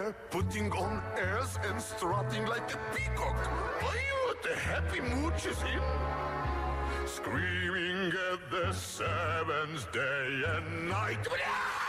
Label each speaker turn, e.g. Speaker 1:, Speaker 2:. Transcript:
Speaker 1: there, putting on airs and strutting like a peacock. Are you at the happy mood she's in? Screaming at the seventh day and night.